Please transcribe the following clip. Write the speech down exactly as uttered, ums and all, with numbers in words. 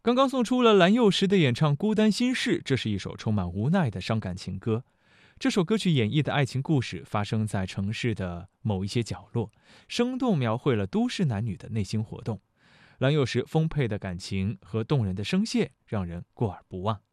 刚刚送出了蓝又时的演唱《孤单心事》，这是一首充满无奈的伤感情歌。这首歌曲演绎的爱情故事发生在城市的某一些角落，生动描绘了都市男女的内心活动。蓝又时丰沛的感情和动人的声线让人过耳不忘。